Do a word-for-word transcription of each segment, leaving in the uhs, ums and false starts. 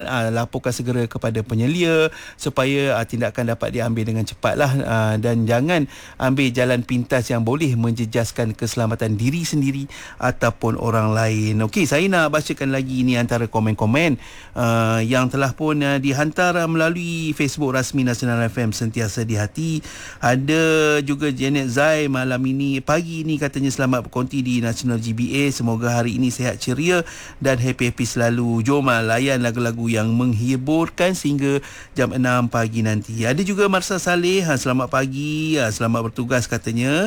uh, laporkan segera kepada penyelia supaya uh, tindakan dapat diambil dengan cepatlah, uh, dan jangan ambil jalan pintas yang boleh menjejaskan keselamatan diri sendiri ataupun orang lain. Okey, saya nak bacakan lagi ini antara komen-komen uh, yang telah pun uh, dihantar melalui Facebook rasmi Nasional F M Sentiasa di Hati. Ada juga Janet Zai malam ini, pagi ini katanya selamat berkonti di Nasional G B A. Semoga hari ini sihat ceria dan happy-happy selalu. Jom uh, layan lagu-lagu yang menghiburkan sehingga jam enam pagi nanti. Ada juga Marsa Saleh, ha, selamat pagi, ha, selamat bertugas katanya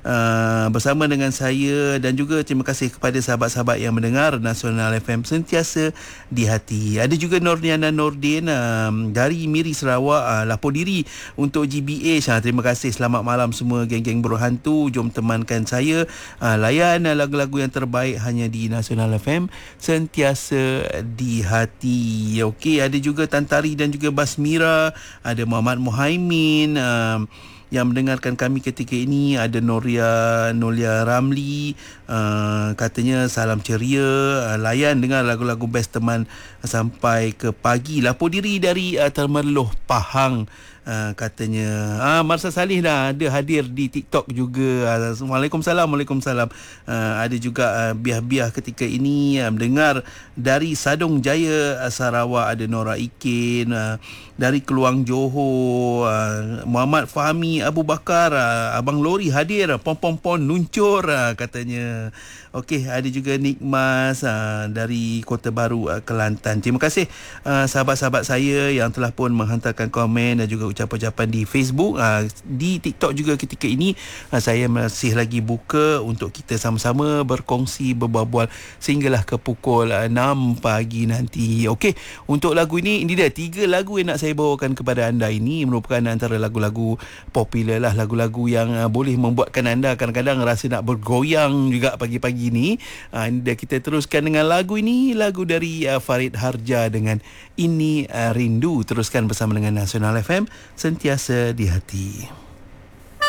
uh, bersama dengan saya, dan juga terima kasih kepada sahabat-sahabat yang mendengar Nasional F M Sentiasa di Hati. Ada juga Norniana Nordin uh, dari Miri Sarawak, uh, lapor diri untuk G B H. Ha, terima kasih, selamat malam semua geng-geng berhantu. Jom temankan saya uh, layan uh, lagu-lagu yang terbaik hanya di Nasional F M Sentiasa di Hati. Okey, ada juga Tantari dan juga Basmira, ada Muhammad Muhaimin uh, yang mendengarkan kami ketika ini. Ada Noria Nolia Ramli, uh, katanya salam ceria, uh, layan dengar lagu-lagu best teman sampai ke pagi. Lapor diri dari uh, Termerloh Pahang. Uh, katanya ah, Marsa Salih dah ada hadir di TikTok juga. uh, Waalaikumsalam. Waalaikumsalam. uh, Ada juga uh, biah-biah ketika ini uh, mendengar dari Sadong Jaya, uh, Sarawak. Ada Nora Ikin uh, dari Keluang Johor, uh, Muhammad Fahmi Abu Bakar, uh, Abang Lori hadir, pom-pom-pom nuncur, uh, katanya. Okey, ada juga Nikmas uh, dari Kota Baru, uh, Kelantan. Terima kasih uh, sahabat-sahabat saya yang telah pun menghantarkan komen dan juga ucapan-ucapan di Facebook. uh, Di TikTok juga ketika ini uh, saya masih lagi buka untuk kita sama-sama berkongsi, berbual-bual sehinggalah ke pukul uh, enam pagi nanti. Okey, untuk lagu ini, ini dia tiga lagu yang nak saya bawakan kepada anda. Ini merupakan antara lagu-lagu popular lah, lagu-lagu yang uh, boleh membuatkan anda kadang-kadang rasa nak bergoyang juga pagi-pagi ni. Uh, ini dia, kita teruskan dengan lagu ini, lagu dari uh, Farid Harja dengan Ini uh, Rindu. Teruskan bersama dengan Nasional F M Sentiasa di Hati.